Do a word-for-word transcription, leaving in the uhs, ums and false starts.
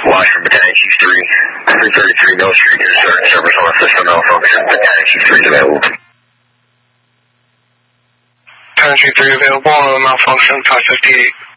Watch from Battalion Chief three, three thirty-three Mill Street, your start service on a system malfunction. Battalion Chief three is available. Battalion Chief three available on a malfunction, five fifty-eight.